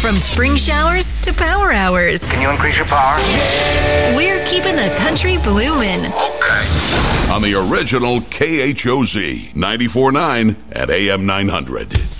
From spring showers to power hours, Can you increase your power? we're keeping the country bloomin'. Okay. On the original KHOZ 94.9 at AM 900.